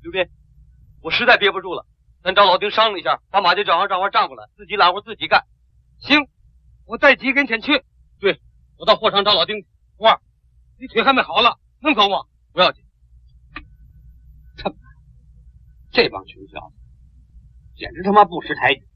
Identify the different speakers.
Speaker 1: 刘斌，我实在憋不住了，咱找老丁商量一下，把马家账户账过来，自己揽活自己干。
Speaker 2: 行，我带几跟前去。
Speaker 1: 对，我到货场找老丁。
Speaker 2: 徒儿，你腿还没好了，能走吗？
Speaker 1: 不要紧。
Speaker 3: 这帮穷小子，简直他妈不识抬举。